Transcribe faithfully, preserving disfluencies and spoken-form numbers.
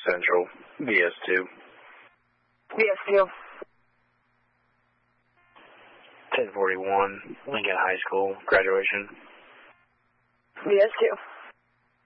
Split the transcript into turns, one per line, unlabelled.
Central, B S two.
B S two.
ten forty-one, Lincoln High School, graduation.
B S two.